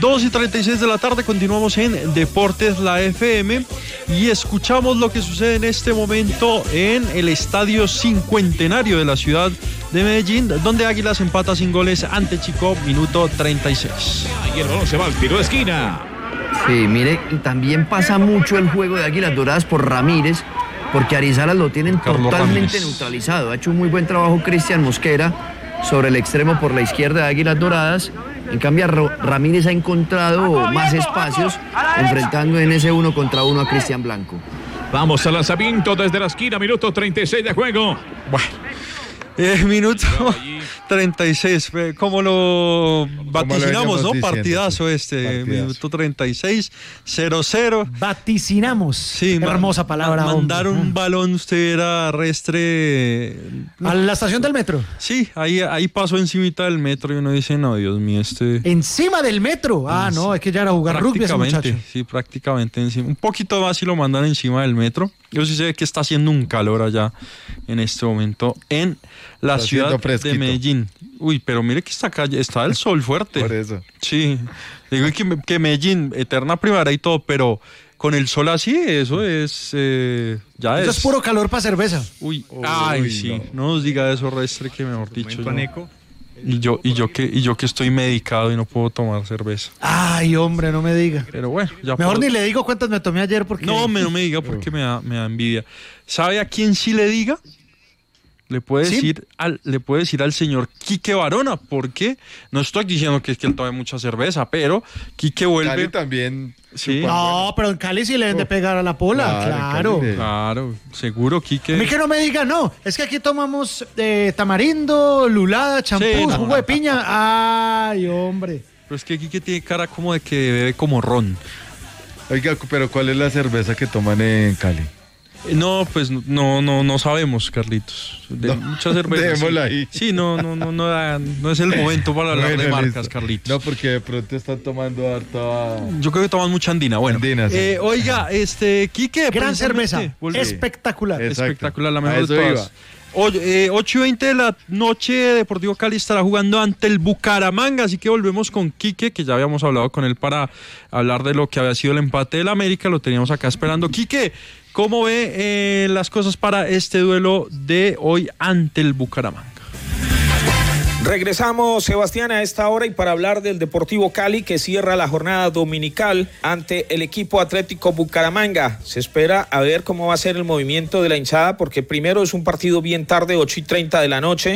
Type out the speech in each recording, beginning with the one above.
2:36 de la tarde, continuamos en Deportes La FM y escuchamos lo que sucede en este momento en el Estadio Cincuentenario de la ciudad de Medellín, donde Águilas empata sin goles ante Chico, minuto 36. Y el balón se va al tiro de esquina. Sí, mire, y también pasa mucho el juego de Águilas Doradas por Ramírez, porque Arizalas lo tienen Carlos totalmente Ramírez neutralizado. Ha hecho un muy buen trabajo Cristian Mosquera sobre el extremo por la izquierda de Águilas Doradas. En cambio, Ramírez ha encontrado más espacios, enfrentando en ese 1 contra 1 a Cristian Blanco. Vamos al lanzamiento desde la esquina, minuto 36 de juego. Bueno, minuto 36, como lo vaticinamos, ¿no? Partidazo minuto 36, 0-0. Vaticinamos. Sí, hermosa palabra. Mandar un balón, usted era arrestre. ¿A la estación del metro? Sí, ahí pasó encimita del metro y uno dice, no, Dios mío, ¿Encima del metro? No, es que ya era jugar rugby ese muchacho. Sí, prácticamente encima. Un poquito más si lo mandan encima del metro. Yo sí sé que está haciendo un calor allá en este momento en la ciudad de Medellín. Uy, pero mire que esta calle está el sol fuerte. Por eso. Sí, digo que Medellín, eterna primavera y todo, pero con el sol así, eso es... ya eso es puro calor para cerveza. Uy, sí, no nos diga eso, Restre, que mejor dicho. Y yo que estoy medicado y no puedo tomar cerveza. Ay, hombre, no me diga. Pero bueno, ya mejor ni le digo cuántas me tomé ayer porque... No me diga porque me da envidia. ¿Sabe a quién sí le diga? Le puede decir al señor Quique Barona, porque no estoy diciendo que él tome mucha cerveza, pero Quique vuelve. Cali también. Sí. No, pero en Cali sí le deben de pegar a la pola, claro, seguro, Quique. A mí que no me diga, no, es que aquí tomamos tamarindo, lulada, champús, jugo de piña. Ay, hombre. Pero es que Quique tiene cara como de que bebe como ron. Oiga, pero ¿cuál es la cerveza que toman en Cali? No, pues no sabemos, Carlitos. Muchas cervezas. Dejémosla ahí. Sí, no es el momento para hablar de marcas, listo. Carlitos. No, porque de pronto están tomando harta... Yo creo que toman mucha andina. Bueno, andina, sí. Oiga, Quique. Gran cerveza. Espectacular. Exacto. Espectacular, la mejor de todas. 8:20 de la noche, Deportivo Cali estará jugando ante el Bucaramanga, así que volvemos con Quique, que ya habíamos hablado con él para hablar de lo que había sido el empate del América, lo teníamos acá esperando. Quique, ¿cómo ve las cosas para este duelo de hoy ante el Bucaramanga? Regresamos, Sebastián, a esta hora y para hablar del Deportivo Cali que cierra la jornada dominical ante el equipo Atlético Bucaramanga. Se espera a ver cómo va a ser el movimiento de la hinchada, porque primero es un partido bien tarde, 8:30 de la noche,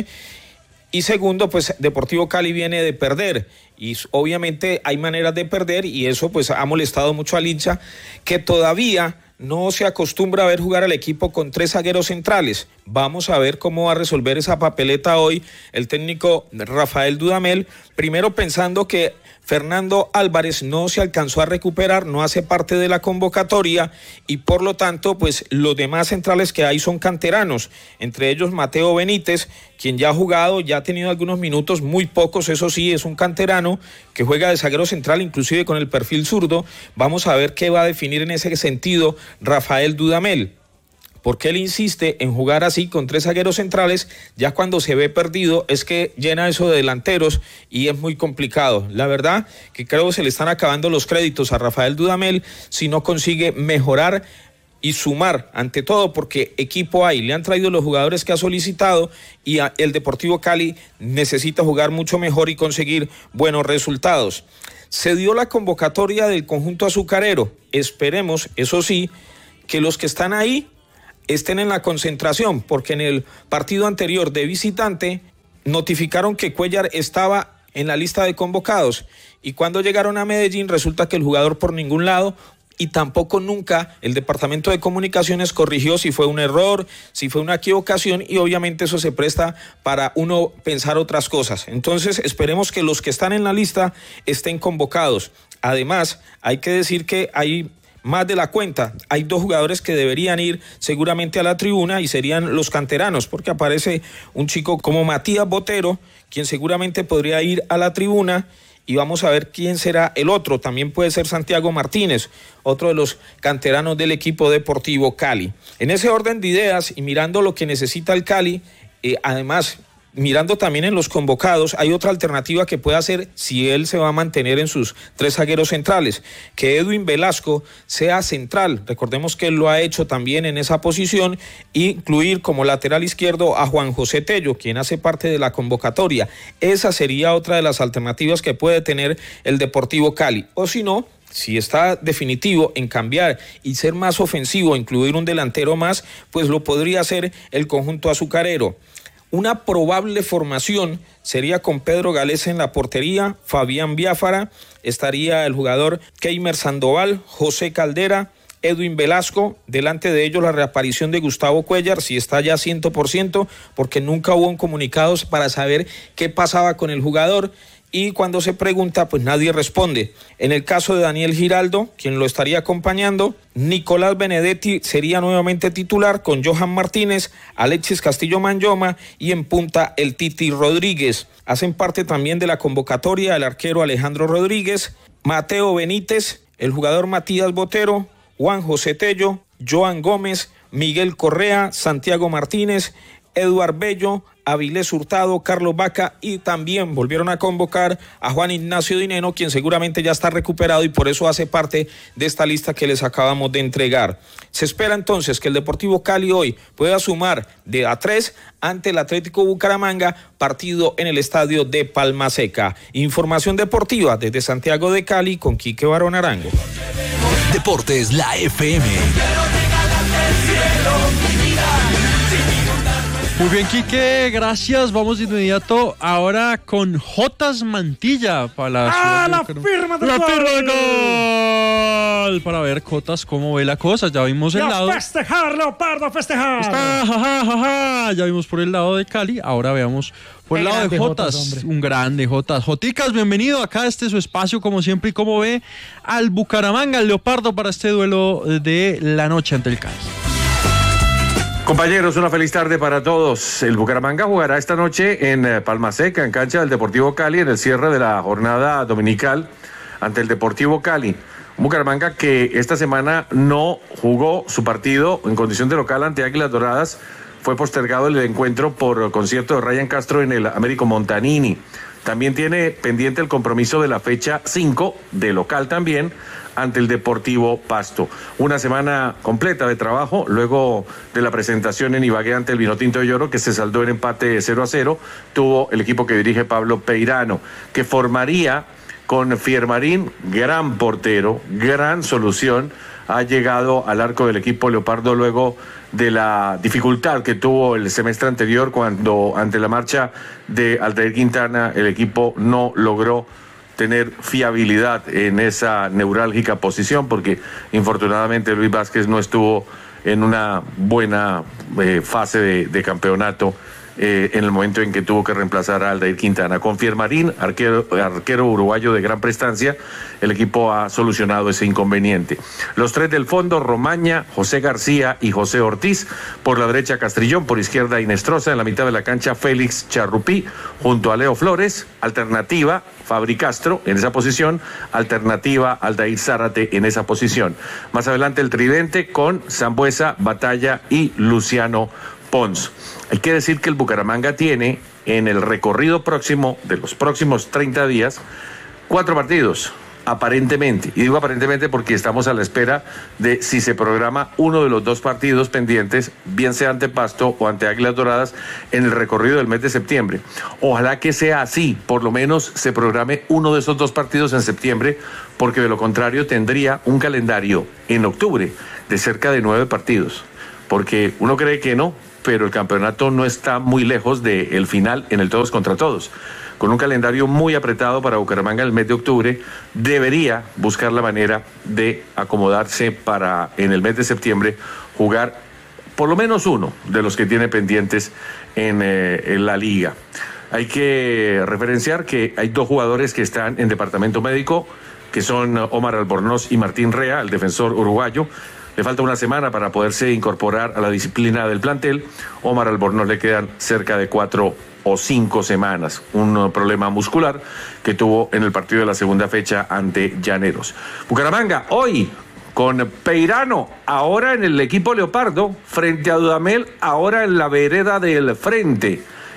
y segundo, pues Deportivo Cali viene de perder y obviamente hay maneras de perder y eso pues ha molestado mucho al hincha, que todavía no se acostumbra a ver jugar al equipo con 3 zagueros centrales. Vamos a ver cómo va a resolver esa papeleta hoy el técnico Rafael Dudamel, primero pensando que Fernando Álvarez no se alcanzó a recuperar, no hace parte de la convocatoria y por lo tanto pues los demás centrales que hay son canteranos, entre ellos Mateo Benítez, quien ya ha jugado, ya ha tenido algunos minutos, muy pocos, eso sí, es un canterano que juega de zaguero central, inclusive con el perfil zurdo. Vamos a ver qué va a definir en ese sentido Rafael Dudamel. Porque él insiste en jugar así con 3 zagueros centrales, ya cuando se ve perdido es que llena eso de delanteros y es muy complicado. La verdad que creo que se le están acabando los créditos a Rafael Dudamel si no consigue mejorar y sumar, ante todo porque equipo hay, le han traído los jugadores que ha solicitado y el Deportivo Cali necesita jugar mucho mejor y conseguir buenos resultados. Se dio la convocatoria del conjunto azucarero, esperemos, eso sí, que los que están ahí estén en la concentración, porque en el partido anterior de visitante notificaron que Cuellar estaba en la lista de convocados y cuando llegaron a Medellín resulta que el jugador por ningún lado y tampoco nunca el departamento de comunicaciones corrigió si fue un error, si fue una equivocación y obviamente eso se presta para uno pensar otras cosas. Entonces esperemos que los que están en la lista estén convocados. Además hay que decir que hay más de la cuenta, hay 2 jugadores que deberían ir seguramente a la tribuna y serían los canteranos, porque aparece un chico como Matías Botero, quien seguramente podría ir a la tribuna y vamos a ver quién será el otro, también puede ser Santiago Martínez, otro de los canteranos del equipo Deportivo Cali. En ese orden de ideas y mirando lo que necesita el Cali, además mirando también en los convocados, hay otra alternativa que puede hacer si él se va a mantener en sus 3 zagueros centrales, que Edwin Velasco sea central. Recordemos que él lo ha hecho también en esa posición, incluir como lateral izquierdo a Juan José Tello, quien hace parte de la convocatoria. Esa sería otra de las alternativas que puede tener el Deportivo Cali. O si no, si está definitivo en cambiar y ser más ofensivo, incluir un delantero más, pues lo podría hacer el conjunto azucarero. Una probable formación sería con Pedro Galés en la portería, Fabián Biafara, estaría el jugador Keimer Sandoval, José Caldera, Edwin Velasco, delante de ellos la reaparición de Gustavo Cuéllar, si está ya 100%, porque nunca hubo un comunicado para saber qué pasaba con el jugador. Y cuando se pregunta, pues nadie responde. En el caso de Daniel Giraldo, quien lo estaría acompañando, Nicolás Benedetti sería nuevamente titular con Johan Martínez, Alexis Castillo Manyoma y en punta el Titi Rodríguez. Hacen parte también de la convocatoria el arquero Alejandro Rodríguez, Mateo Benítez, el jugador Matías Botero, Juan José Tello, Joan Gómez, Miguel Correa, Santiago Martínez, Eduard Bello, Avilés Hurtado, Carlos Vaca, y también volvieron a convocar a Juan Ignacio Dineno, quien seguramente ya está recuperado y por eso hace parte de esta lista que les acabamos de entregar. Se espera entonces que el Deportivo Cali hoy pueda sumar de a 3 ante el Atlético Bucaramanga, partido en el estadio de Palma Seca. Información deportiva desde Santiago de Cali con Quique Barón Arango. Deportes La FM. Muy bien, Quique, gracias. Vamos de inmediato ahora con Jotas Mantilla para la firma del gol. Para ver, Jotas, cómo ve la cosa. Ya vimos el lado. Festejar, Leopardo, a festejar. Ya vimos por el lado de Cali. Ahora veamos por el lado de Jotas. Un grande, Jotas. Joticas, bienvenido acá. Este es su espacio, como siempre. Y cómo ve al Bucaramanga, al Leopardo, para este duelo de la noche ante el Cali. Compañeros, una feliz tarde para todos. El Bucaramanga jugará esta noche en Palma Seca, en cancha del Deportivo Cali, en el cierre de la jornada dominical ante el Deportivo Cali. Un Bucaramanga que esta semana no jugó su partido en condición de local ante Águilas Doradas. Fue postergado el encuentro por concierto de Ryan Castro en el Américo Montanini. También tiene pendiente el compromiso de la fecha 5, de local también, ante el Deportivo Pasto. Una semana completa de trabajo luego de la presentación en Ibagué ante el Vinotinto de Lloro, que se saldó en empate 0-0. Tuvo el equipo que dirige Pablo Peirano, que formaría con Fiermarín, gran portero, gran solución. Ha llegado al arco del equipo Leopardo luego de la dificultad que tuvo el semestre anterior cuando ante la marcha de Altair Quintana el equipo no logró tener fiabilidad en esa neurálgica posición, porque infortunadamente Luis Vázquez no estuvo en una buena fase de campeonato en el momento en que tuvo que reemplazar a Aldair Quintana. Con Fiermarín, arquero uruguayo de gran prestancia, el equipo ha solucionado ese inconveniente. Los 3 del fondo, Romaña, José García y José Ortiz. Por la derecha, Castrillón. Por izquierda, Inestrosa. En la mitad de la cancha, Félix Charrupí junto a Leo Flores. Alternativa, Fabri Castro en esa posición. Alternativa, Aldair Zárate en esa posición. Más adelante, el tridente con Sambuesa, Batalla y Luciano Pons. Hay que decir que el Bucaramanga tiene en el recorrido próximo de los próximos 30 días 4 partidos, aparentemente. Y digo aparentemente porque estamos a la espera de si se programa uno de los 2 partidos pendientes, bien sea ante Pasto o ante Águilas Doradas, en el recorrido del mes de septiembre. Ojalá que sea así, por lo menos se programe uno de esos 2 partidos en septiembre, porque de lo contrario tendría un calendario en octubre de cerca de 9 partidos. Porque uno cree que no, pero el campeonato no está muy lejos del final en el todos contra todos. Con un calendario muy apretado para Bucaramanga en el mes de octubre, debería buscar la manera de acomodarse para en el mes de septiembre jugar por lo menos uno de los que tiene pendientes en la liga. Hay que referenciar que hay 2 jugadores que están en departamento médico, que son Omar Albornoz y Martín Rea, el defensor uruguayo. Le falta una semana para poderse incorporar a la disciplina del plantel. Omar Albornoz le quedan cerca de 4 o 5 semanas. Un problema muscular que tuvo en el partido de la segunda fecha ante Llaneros. Bucaramanga, hoy con Peirano, ahora en el equipo Leopardo, frente a Dudamel, ahora en la vereda del frente.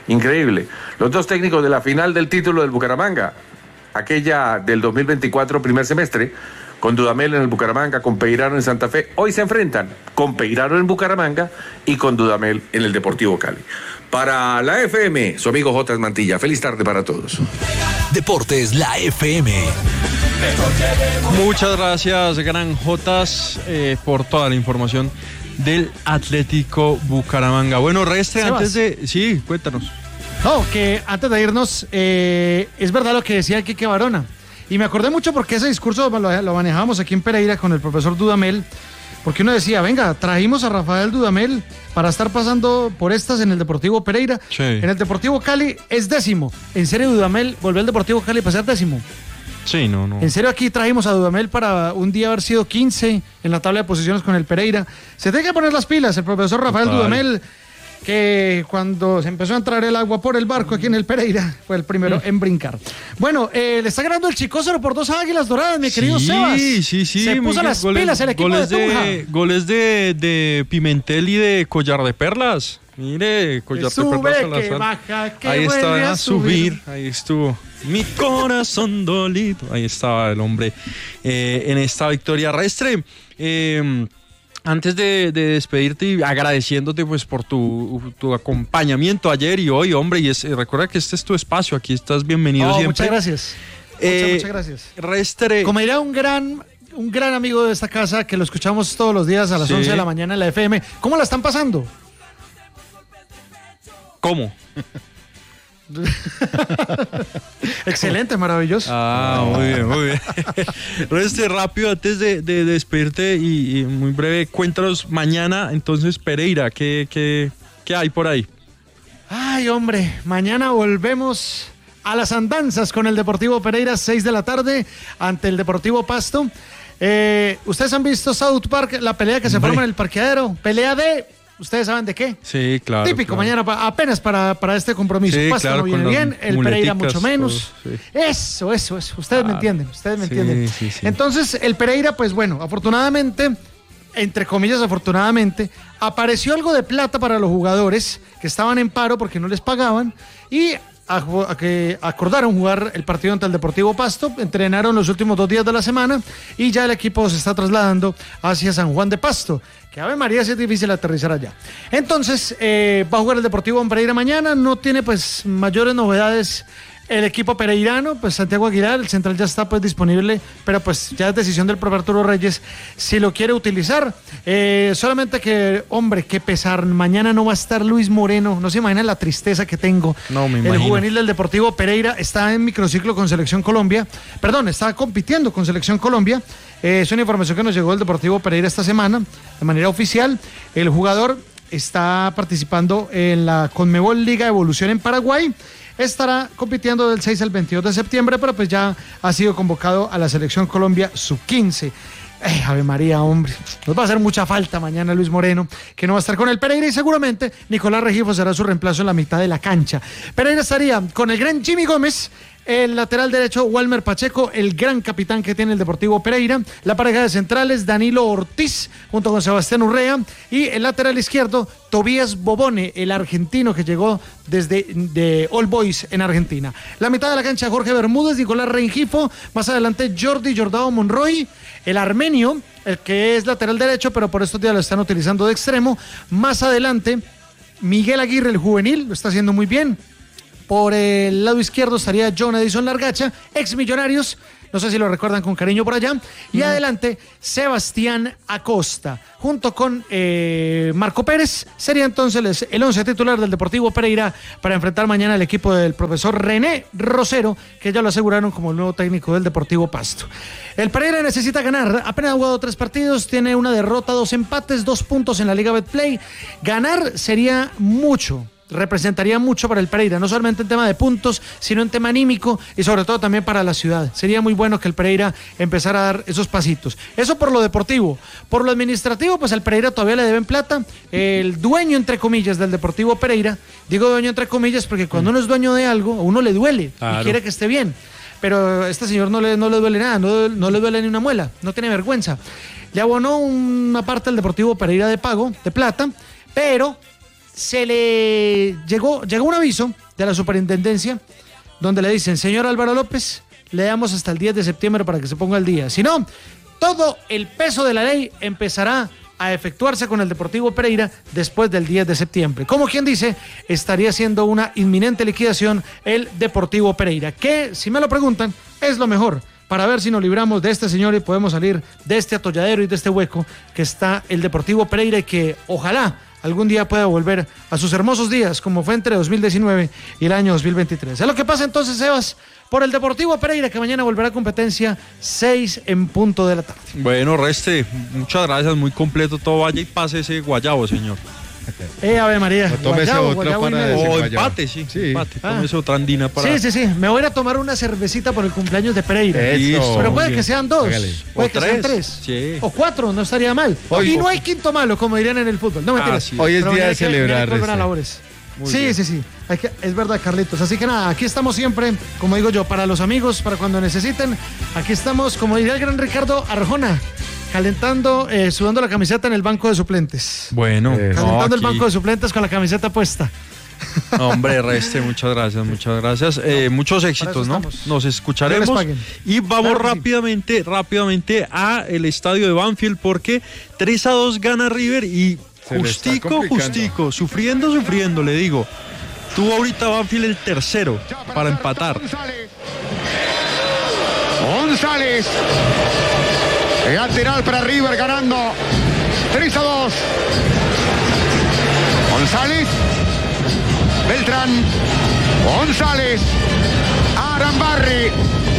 Increíble. Los dos técnicos de la final del título del Bucaramanga, aquella del 2024 primer semestre, con Dudamel en el Bucaramanga, con Peirano en Santa Fe, hoy se enfrentan con Peirano en Bucaramanga y con Dudamel en el Deportivo Cali. Para la FM, su amigo Jotas Mantilla. Feliz tarde para todos. Deportes, la FM. Muchas gracias, gran Jotas, por toda la información del Atlético Bucaramanga. Bueno, Restre, Sebas. antes de... Sí, cuéntanos. No, que antes de irnos, es verdad lo que decía Quique Barona. Y me acordé mucho porque ese discurso lo manejábamos aquí en Pereira con el profesor Dudamel, porque uno decía, venga, trajimos a Rafael Dudamel para estar pasando por estas en el Deportivo Pereira. Sí. En el Deportivo Cali es 10º. ¿En serio Dudamel volvió al Deportivo Cali para ser 10º? Sí, no. En serio aquí trajimos a Dudamel para un día haber sido 15 en la tabla de posiciones con el Pereira. Se tiene que poner las pilas el profesor Rafael Dudamel, que cuando se empezó a entrar el agua por el barco aquí en el Pereira, fue el primero en brincar. Bueno, le está ganando el Chicócero por 2 Águilas Doradas, mi querido Sebas. Sí. Se puso las pilas el equipo de Tunja. Goles de Pimentel y de Collar de Perlas. Mire, Collar de Perlas. Que Salazar. baja, que ahí vuelve está, a subir. Ahí estuvo. Mi corazón dolito. Ahí estaba el hombre en esta victoria. Restre, antes de despedirte y agradeciéndote pues por tu acompañamiento ayer y hoy, hombre, y recuerda que este es tu espacio, aquí estás bienvenido siempre. Muchas gracias. Muchas gracias. Restre. Como diría un gran amigo de esta casa que lo escuchamos todos los días a las 11 de la mañana en la FM, ¿cómo la están pasando? ¿Cómo? Excelente, maravilloso. Muy bien. Restre, rápido, antes de despedirte y muy breve, cuéntanos mañana, entonces, Pereira, ¿qué hay por ahí? Ay, hombre, mañana volvemos a las andanzas con el Deportivo Pereira, 6 de la tarde, ante el Deportivo Pasto. ¿Ustedes han visto South Park, la pelea que se forma en el parqueadero? Pelea de... ¿Ustedes saben de qué? Sí, claro. Típico, claro. mañana apenas para este compromiso. Sí, Pasto claro, no viene bien, el Pereira mucho menos. Todo, sí. Eso. Ustedes me entienden, Sí. Entonces, el Pereira, pues bueno, afortunadamente, entre comillas, afortunadamente, apareció algo de plata para los jugadores que estaban en paro porque no les pagaban y que acordaron jugar el partido ante el Deportivo Pasto, entrenaron los últimos 2 días de la semana y ya el equipo se está trasladando hacia San Juan de Pasto, que Ave María si es difícil aterrizar allá. Entonces va a jugar el Deportivo Pereira mañana, no tiene pues mayores novedades el equipo pereirano, pues Santiago Aguilar, el central ya está pues disponible, pero pues ya es decisión del propio Arturo Reyes si lo quiere utilizar. Solamente que, hombre, qué pesar, mañana no va a estar Luis Moreno, no se imaginan la tristeza que tengo. No, me el imagino. juvenil del Deportivo Pereira está en microciclo con Selección Colombia, está compitiendo con Selección Colombia. Es una información que nos llegó del Deportivo Pereira esta semana, de manera oficial. El jugador está participando en la Conmebol Liga Evolución en Paraguay. Estará compitiendo del 6 al 22 de septiembre, pero pues ya ha sido convocado a la Selección Colombia Sub-15. Ave María, hombre, nos va a hacer mucha falta mañana Luis Moreno, que no va a estar con el Pereira, y seguramente Nicolás Regifo será su reemplazo en la mitad de la cancha. Pereira estaría con el gran Jimmy Gómez, el lateral derecho Walmer Pacheco, el gran capitán que tiene el Deportivo Pereira, la pareja de centrales Danilo Ortiz junto con Sebastián Urrea, y el lateral izquierdo Tobías Bobone, el argentino que llegó desde de All Boys en Argentina. La mitad de la cancha Jorge Bermúdez, Nicolás Rengifo, más adelante Jordi Jordao Monroy, el armenio, el que es lateral derecho, pero por estos días lo están utilizando de extremo. Más adelante Miguel Aguirre, el juvenil, lo está haciendo muy bien. Por el lado izquierdo estaría John Edison Largacha, ex Millonarios, no sé si lo recuerdan con cariño por allá. Y adelante, Sebastián Acosta, junto con Marco Pérez, sería entonces el 11 titular del Deportivo Pereira para enfrentar mañana al equipo del profesor René Rosero, que ya lo aseguraron como el nuevo técnico del Deportivo Pasto. El Pereira necesita ganar, apenas ha jugado 3 partidos, tiene una derrota, 2 empates, 2 puntos en la Liga Betplay. Ganar sería mucho. Representaría mucho para el Pereira, no solamente en tema de puntos, sino en tema anímico y sobre todo también para la ciudad. Sería muy bueno que el Pereira empezara a dar esos pasitos. Eso por lo deportivo. Por lo administrativo, pues al Pereira todavía le deben plata. El dueño, entre comillas, del Deportivo Pereira, digo dueño entre comillas porque cuando uno es dueño de algo, a uno le duele y quiere que esté bien. Pero a este señor no le duele nada, no le duele ni una muela, no tiene vergüenza. Le abonó una parte del Deportivo Pereira de pago, de plata, pero se le llegó un aviso de la superintendencia donde le dicen, señor Álvaro López, le damos hasta el 10 de septiembre para que se ponga al día. Si no, todo el peso de la ley empezará a efectuarse con el Deportivo Pereira después del 10 de septiembre. Como quien dice, estaría siendo una inminente liquidación el Deportivo Pereira, que, si me lo preguntan, es lo mejor para ver si nos libramos de este señor y podemos salir de este atolladero y de este hueco que está el Deportivo Pereira y que ojalá algún día pueda volver a sus hermosos días como fue entre 2019 y el año 2023. Es lo que pasa entonces, Sebas, por el Deportivo Pereira, que mañana volverá a competencia 6 en punto de la tarde. Bueno, Reste, muchas gracias, muy completo todo. Vaya y pase ese guayabo, señor. Ave María. No, tómese otro para o empate, sí. Empate. Tómese otra andina para... Sí. Me voy a ir a tomar una cervecita por el cumpleaños de Pereira. Eso. Pero puede que sean 2. Hágale. Puede O que sean 3. Sí. O 4, no estaría mal. Hoy, y no hay quinto malo, como dirían en el fútbol. No, mentiras. Sí. Hoy es Pero día de hay que celebrar. volver a labores. Sí. Es verdad, Carlitos. Así que nada, aquí estamos siempre, como digo yo, para los amigos, para cuando necesiten. Aquí estamos, como diría el gran Ricardo Arjona, calentando, sudando la camiseta en el banco de suplentes. Bueno. Calentando el banco de suplentes con la camiseta puesta. Hombre, Reste, muchas gracias. Muchos éxitos, ¿no? estamos. Nos escucharemos y vamos rápidamente a el estadio de Banfield porque 3-2 gana River y Se le está justico, sufriendo, le digo. Tuvo ahorita Banfield el tercero para empatar. González. Lateral para River ganando 3-2. González. Beltrán. González. Arambarri.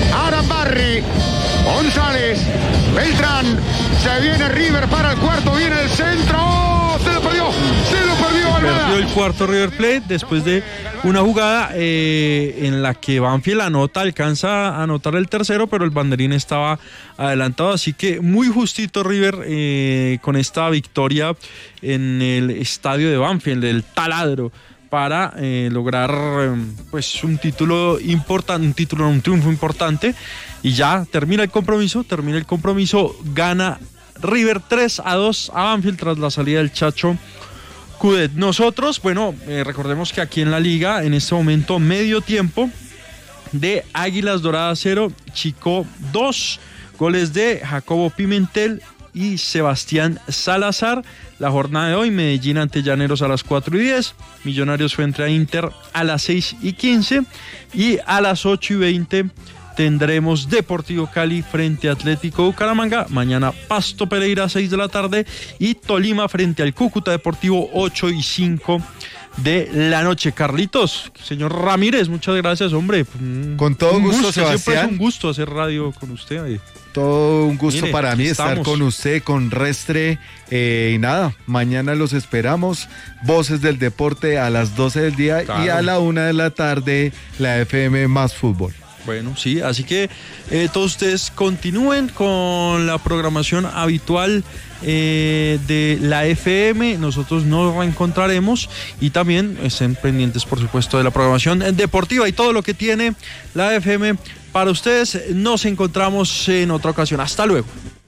González. Beltrán. Se viene River para el cuarto. Viene el centro. ¡Oh! Se lo perdió. Almada. Perdió el cuarto River Plate después de una jugada en la que Banfield alcanza a anotar el tercero, pero el banderín estaba adelantado, así que muy justito River con esta victoria en el estadio de Banfield, el taladro, para lograr pues un triunfo importante, y ya termina el compromiso, gana River 3-2 a Banfield tras la salida del Chacho Coudet. Nosotros, recordemos que aquí en la liga, en este momento, medio tiempo de Águilas Doradas 0, Chico 2, goles de Jacobo Pimentel y Sebastián Salazar. La jornada de hoy, Medellín ante Llaneros a las 4:10, Millonarios frente a Inter a las 6:15 y a las 8:20 tendremos Deportivo Cali frente a Atlético Bucaramanga. Mañana Pasto Pereira 6 de la tarde y Tolima frente al Cúcuta Deportivo 8:05 de la noche. Carlitos, señor Ramírez, muchas gracias, hombre. Con todo gusto, Sebastián. Siempre es un gusto hacer radio con usted. Todo un gusto Mire, para mí estar con usted, con Restre. Y nada, mañana los esperamos. Voces del Deporte a las 12 del día, claro, y a la 1 de la tarde la FM Más Fútbol. Bueno, sí, así que todos ustedes continúen con la programación habitual de la FM. Nosotros nos reencontraremos y también estén pendientes, por supuesto, de la programación deportiva y todo lo que tiene la FM para ustedes. Nos encontramos en otra ocasión. Hasta luego.